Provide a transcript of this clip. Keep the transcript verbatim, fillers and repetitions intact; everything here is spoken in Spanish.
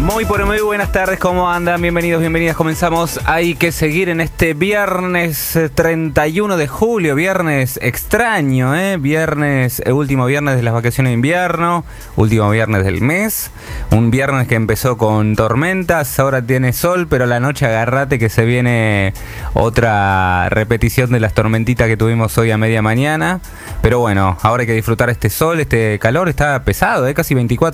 Muy pero muy buenas tardes, ¿cómo andan? Bienvenidos, bienvenidas. Comenzamos Hay que seguir en este viernes treinta y uno de julio, viernes extraño, ¿eh? Viernes, eh, último viernes de las vacaciones de invierno, último viernes del mes. Un viernes que empezó con tormentas, ahora tiene sol, pero a la noche agárrate que se viene otra repetición de las tormentitas que tuvimos hoy a media mañana. Pero bueno, ahora hay que disfrutar este sol, este calor, está pesado, ¿eh? Casi veinticuatro